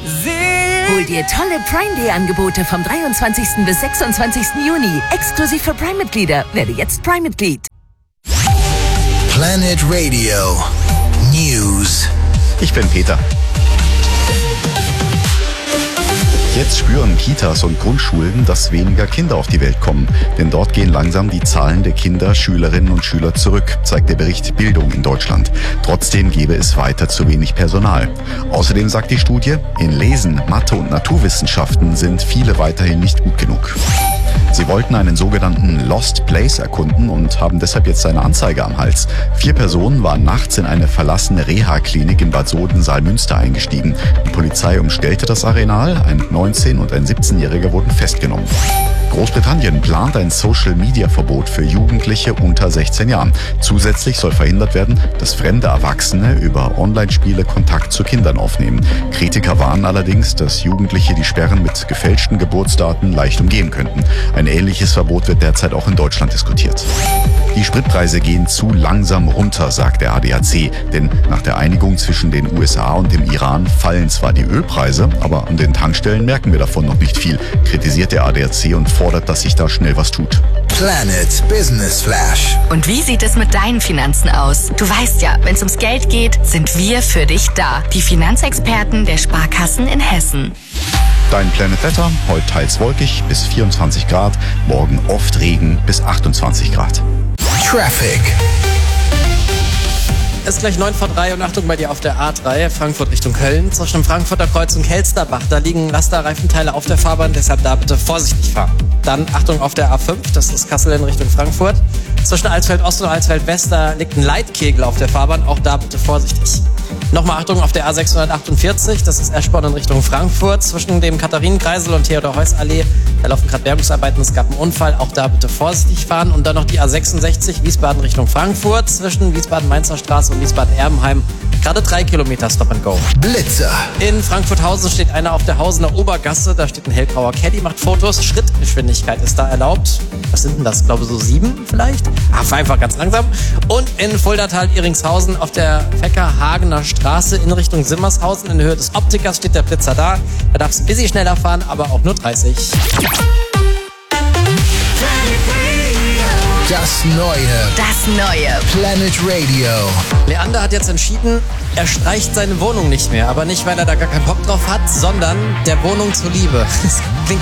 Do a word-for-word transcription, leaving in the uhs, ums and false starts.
Hol dir tolle Prime Day Angebote vom dreiundzwanzigsten bis sechsundzwanzigsten Juni. Exklusiv für Prime-Mitglieder. Werde jetzt Prime-Mitglied. Planet Radio News. Ich bin Peter. Jetzt spüren Kitas und Grundschulen, dass weniger Kinder auf die Welt kommen. Denn dort gehen langsam die Zahlen der Kinder, Schülerinnen und Schüler zurück, zeigt der Bericht Bildung in Deutschland. Trotzdem gäbe es weiter zu wenig Personal. Außerdem sagt die Studie, in Lesen, Mathe und Naturwissenschaften sind viele weiterhin nicht gut genug. Sie wollten einen sogenannten Lost Place erkunden und haben deshalb jetzt eine Anzeige am Hals. Vier Personen waren nachts in eine verlassene Reha-Klinik in Bad Soden-Saalmünster eingestiegen. Die Polizei umstellte das Areal. Ein neunzehn- und ein siebzehnjähriger wurden festgenommen. Großbritannien plant ein Social-Media-Verbot für Jugendliche unter sechzehn Jahren. Zusätzlich soll verhindert werden, dass fremde Erwachsene über Online-Spiele Kontakt zu Kindern aufnehmen. Kritiker warnen allerdings, dass Jugendliche die Sperren mit gefälschten Geburtsdaten leicht umgehen könnten. Ein ähnliches Verbot wird derzeit auch in Deutschland diskutiert. Die Spritpreise gehen zu langsam runter, sagt der A D A C. Denn nach der Einigung zwischen den U S A und dem Iran fallen zwar die Ölpreise, aber an den Tankstellen merken wir davon noch nicht viel, kritisiert der A D A C und fordert, dass sich da schnell was tut. Planet Business Flash. Und wie sieht es mit deinen Finanzen aus? Du weißt ja, wenn es ums Geld geht, sind wir für dich da. Die Finanzexperten der Sparkassen in Hessen. Dein Planet Wetter, heute teils wolkig bis vierundzwanzig Grad, morgen oft Regen bis achtundzwanzig Grad. Traffic. Es ist gleich neun vor drei und Achtung bei dir auf der A drei, Frankfurt Richtung Köln. Zwischen dem Frankfurter Kreuz und Kelsterbach, da liegen Lasterreifenteile auf der Fahrbahn, deshalb da bitte vorsichtig fahren. Dann Achtung auf der A fünf, das ist Kassel in Richtung Frankfurt. Zwischen Alsfeld Ost und Alsfeld West, da liegt ein Leitkegel auf der Fahrbahn, auch da bitte vorsichtig. Nochmal Achtung auf der A sechshundertachtundvierzig, das ist Eschborn in Richtung Frankfurt. Zwischen dem Katharinenkreisel und Theodor-Heuss-Allee, da laufen gerade Bergungsarbeiten, es gab einen Unfall, auch da bitte vorsichtig fahren. Und dann noch die A sechsundsechzig, Wiesbaden Richtung Frankfurt, zwischen Wiesbaden-Mainzer Straße und Wiesbaden-Erbenheim. Gerade drei Kilometer Stop and Go. Blitzer. In Frankfurt-Hausen steht einer auf der Hausener Obergasse, da steht ein hellgrauer Caddy, macht Fotos. Schrittgeschwindigkeit ist da erlaubt. Was sind denn das? Ich glaube so sieben vielleicht? Ah, fahr einfach ganz langsam. Und in Fuldatal-Iringshausen auf der Fecker-Hagener Straße in Richtung Simmershausen in Höhe des Optikers steht der Blitzer da. Da darfst du ein bisschen schneller fahren, aber auch nur dreißig. Das Neue. Das Neue. Planet Radio. Leander hat jetzt entschieden, er streicht seine Wohnung nicht mehr. Aber nicht, weil er da gar keinen Bock drauf hat, sondern der Wohnung zuliebe. Das klingt